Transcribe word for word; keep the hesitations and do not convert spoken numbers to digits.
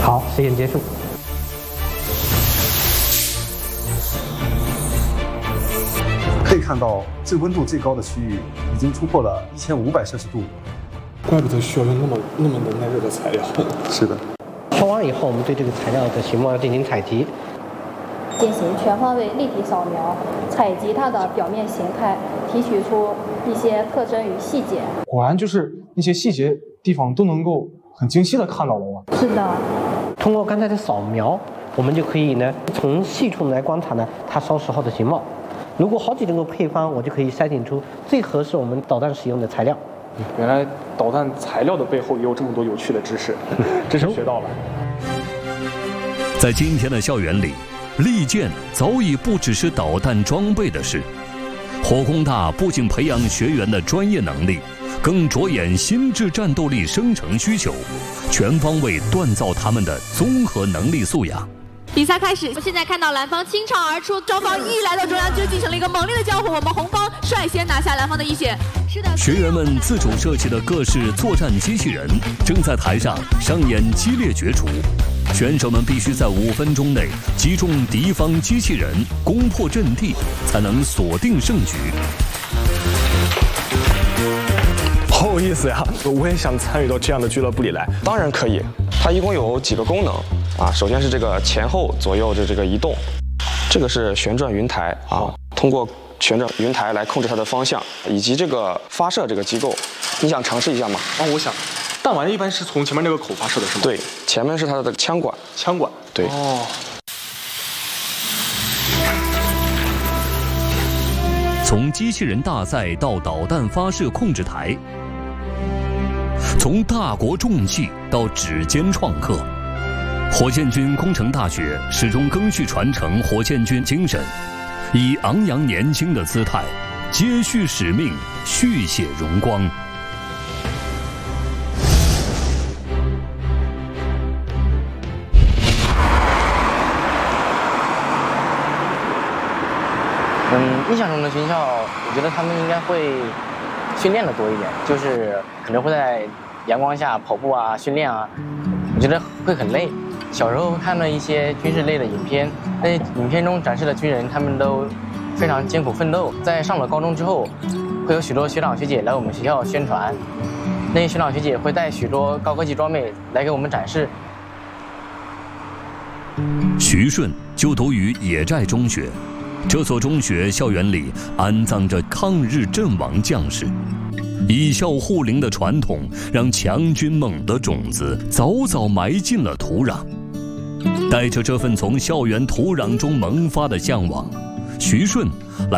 好，实验结束。 可以看到，这温度最高的区域已经突破了一千五百摄氏度。 怪不得需要用那么那么能耐热的材料。 是的。 烧完以后，我们对这个材料的形貌要进行采集， 进行全方位立体扫描，采集它的表面形态，提取出一些特征与细节。 果然就是那些细节地方都能够很精细的看到了哇！ 是的。 通过刚才的扫描，我们就可以呢从细处来观察呢它烧时候的形貌。如果好几种个配方，我就可以筛选出最合适我们导弹使用的材料。 原来导弹材料的背后也有这么多有趣的知识，真是学到了。 在今天的校园里，利剑早已不只是导弹装备的事。火工大不仅培养学员的专业能力，更着眼新质战斗力生成需求，全方位锻造他们的综合能力素养。 比赛开始，我们现在看到蓝方倾巢而出，双方一来到中央就进行了一个猛烈的交火，我们红方率先拿下蓝方的一血。是的， 学员们自主设计的各式作战机器人正在台上上演激烈角逐，选手们必须在五分钟内击中敌方机器人，攻破阵地，才能锁定胜局。 好有意思呀！我也想参与到这样的俱乐部里来。当然可以，它一共有几个功能啊？首先是这个前后左右的这个移动，这个是旋转云台啊，通过旋转云台来控制它的方向，以及这个发射这个机构。你想尝试一下吗？ 啊，我想。弹丸一般是从前面这个口发射的是吗？ 对，前面是它的枪管。 枪管。 对。 哦。 从机器人大赛到导弹发射控制台，从大国重器到指尖创客，火箭军工程大学始终赓续传承火箭军精神，以昂扬年轻的姿态，接续使命，续写荣光。 嗯，印象中的军校，我觉得他们应该会训练的多一点，就是可能会在阳光下跑步啊、训练啊，我觉得会很累。小时候看了一些军事类的影片，那影片中展示的军人，他们都非常艰苦奋斗。在上了高中之后，会有许多学长学姐来我们学校宣传，那些学长学姐会带许多高科技装备来给我们展示。 徐顺就读于野寨中学。这所中学校园里安葬着抗日阵亡将士，以校护林的传统让强军梦的种子早早埋进了土壤。带着这份从校园土壤中萌发的向往，徐顺来